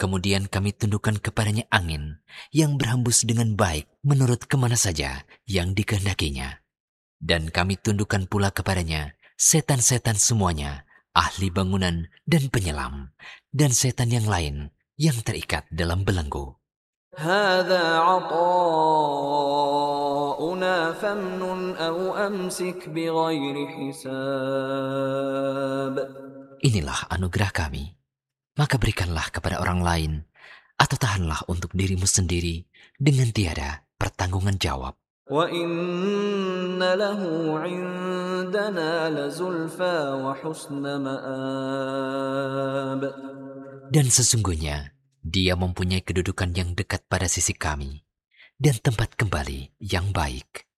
Kemudian kami tundukkan kepadanya angin yang berhembus dengan baik menurut kemana saja yang dikehendakinya. Dan kami tundukkan pula kepadanya setan-setan semuanya, ahli bangunan dan penyelam, dan setan yang lain yang terikat dalam belenggu. هذا عطاؤنا فامنن أو أمسك بغير حساب. Inilah anugerah kami, maka berikanlah kepada orang lain, atau tahanlah untuk dirimu sendiri dengan tiada pertanggungan jawab. وَإِنَّ لَهُ عِندَنَا لَزُلْفَىٰ وَحُسْنَ مَآبٍ. Dan sesungguhnya, dia mempunyai kedudukan yang dekat pada sisi kami, dan tempat kembali yang baik.